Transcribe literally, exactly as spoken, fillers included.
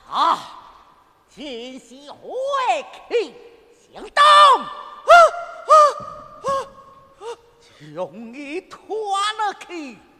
啊，天喜会气相当，啊啊啊！将你拖了去。